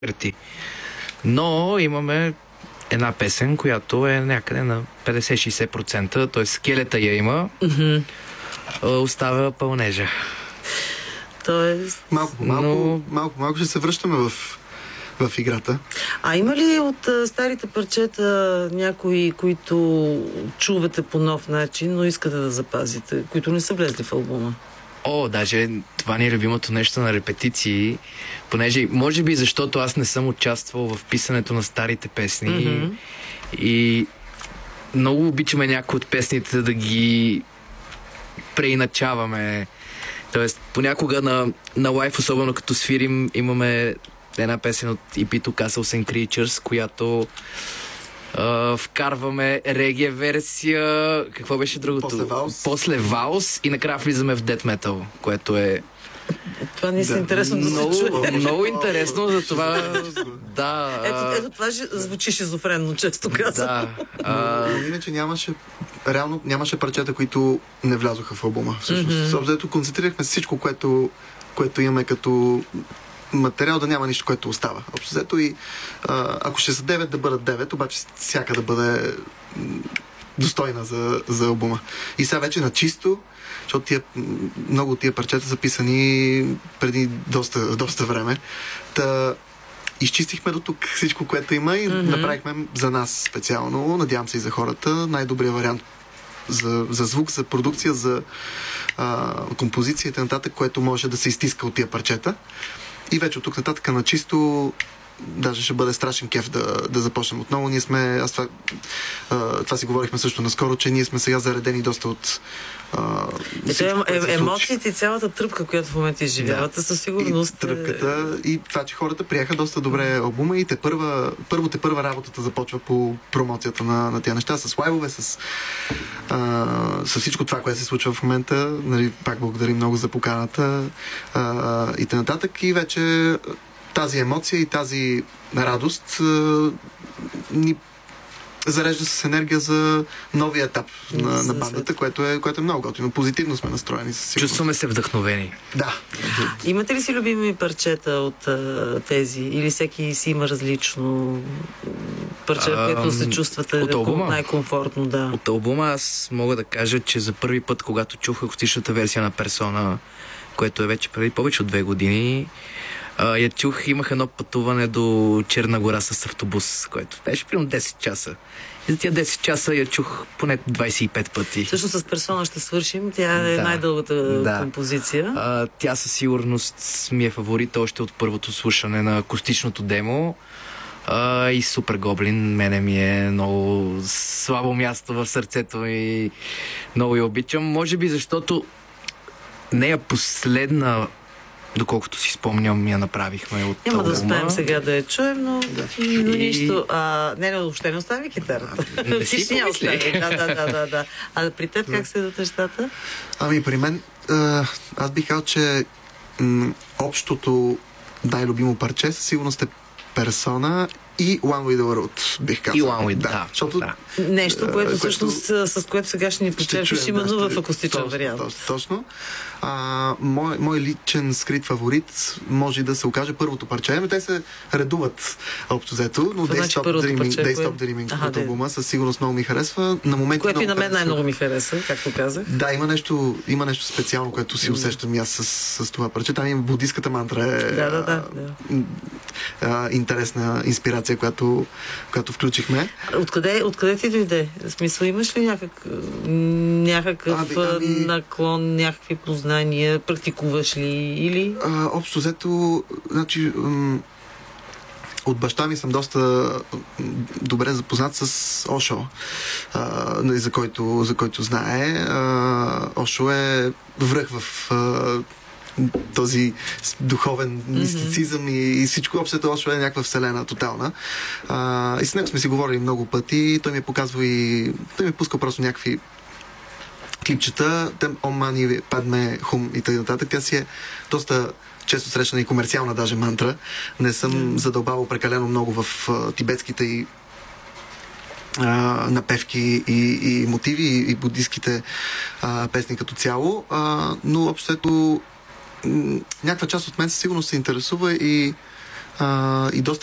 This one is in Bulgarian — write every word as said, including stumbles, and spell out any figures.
трети. Но имаме една песен, която е някъде на петдесет до шейсет процента, т.е. скелета я има, mm-hmm. остава пълнежа. Тоест... Малко по малко, но... малко, малко ще се връщаме в, в играта. А има ли от а, старите парчета някои, които чувате по нов начин, но искате да запазите, които не са влезли в албума? О, даже това ни е любимото нещо на репетиции, понеже, може би защото аз не съм участвал в писането на старите песни mm-hmm. и много обичаме някои от песните да ги преиначаваме. Тоест, понякога на, на лайф, особено като свирим, имаме една песен от и пи-то Castles and Creatures, която Uh, вкарваме регия версия. Какво беше другото? После Ваус. После Ваус и накрая влизаме в Death Metal, което е... Това не е да, интересно да много, се чуе. Много интересно за това. Да. Ето, ето това звучи шизофренно, често казвам. Да. А... Иначе нямаше, реално нямаше парчета, които не влязоха в албума. Всъщност, mm-hmm. концентрирахме всичко, което, което имаме като материал, да няма нищо, което остава. Общо взето и а, ако ще са девет, да бъдат девет, обаче всяка да бъде достойна за, за албума. И сега вече на чисто, защото тия, много от тия парчета са писани преди доста, доста време. Та изчистихме до тук всичко, което има и mm-hmm. направихме за нас специално, надявам се и за хората, най-добрия вариант за, за звук, за продукция, за а, композицията нататък, което може да се изтиска от тия парчета. И вече от тук нататък на чисто даже ще бъде страшен кеф да, да започнем отново. Ние сме, аз това, а, това си говорихме също наскоро, че ние сме сега заредени доста от а, всичко, е, е, емоциите и цялата тръпка, която в момента изживявате, да, със сигурност. И тръпката, и това, че хората приеха доста добре албума и те първа, първо те първа работата започва по промоцията на, на тия неща, с лайвове, с, а, с всичко това, което се случва в момента. Нали, пак благодарим много за поканата а, и т.н. И вече тази емоция и тази радост а, ни зарежда с енергия за новия етап на, на бандата, което е, което е много готино. Позитивно сме настроени. Чувстваме се вдъхновени. Да. Имате ли си любими парчета от а, тези? Или всеки си има различно парче, в което се чувствате от албума? Най-комфортно? Да. От албума аз мога да кажа, че за първи път, когато чух акустичната версия на Персона, което е вече преди повече от две години, Uh, я чух, имах едно пътуване до Черна гора с автобус, което беше примерно десет часа. И за тия десет часа я чух поне двайсет и пет пъти. Също с Персона ще свършим. Тя е да, най-дългата да. композиция. Uh, тя със сигурност ми е фаворит още от първото слушане на акустичното демо. Uh, и Супер Гоблин мене ми е много слабо място в сърцето и много я обичам. Може би защото нея последна, доколкото си спомням, я направихме от Няма албума. да успеем сега да я чуем, но, да. но и... нищо. А, не, не, въобще не остави китарата. Не си не остави. Да, да, да, да, да. А при теб как се идват нещата? Ами при мен, а, аз бих казал, че м, общото най-любимо парче със сигурност е Персона и One with the World, бих казал. И One with, да. да. Защото, да. Нещо, което всъщност с, с което сега ще ни почерпиш именно да, в акустичен точно, вариант. Точно. точно. А, мой, мой личен скрит фаворит може да се окаже първото парче, но те се редуват общо взето, но Day Stop Dreaming, Day Stop Dreaming от албума със сигурност много ми харесва. На моменти което и на мен харесва. най-много ми хареса, както казах. Да, има нещо, има нещо специално, което си усещам и аз с, с това парче. Там има буддийската мантра. Е, да, да, да, да. А, интересна инспирация, която, която включихме. Откъде, откъде ти дойде? В смисъл, имаш ли някак, някакъв ами, ами... наклон, някакви познания, практикуваш ли или? А, общо взето, значи, м- от баща ми съм доста добре запознат с Ошо, а, за, който, за който знае. А, Ошо е връх в а, този духовен мистицизъм mm-hmm. и, и всичко. Общо Ошо е някаква вселена тотална. А, и с него сме си говорили много пъти. Той ми е показва и... Той ми е пускал просто някакви клипчета. Тем Ом Мани Падме Хум и т.н. Тя си е доста често срещана и комерциална даже мантра. Не съм mm. задълбавал прекалено много в а, тибетските и а, напевки и, и мотиви и, и буддийските а, песни като цяло. А, но общото някаква част от мен със сигурност се интересува и а, и доста